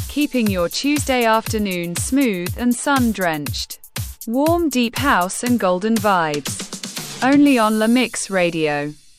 keeping your Tuesday afternoon smooth and sun-drenched. Warm deep house and golden vibes. Only on La Mix Radio.